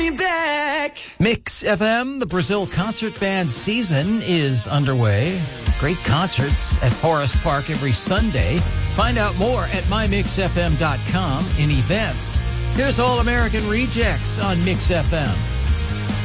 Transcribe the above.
Back. Mix FM, the Brazil concert band season is underway. Great concerts at Forest Park every Sunday. Find out more at mymixfm.com in events. Here's All American Rejects on Mix FM.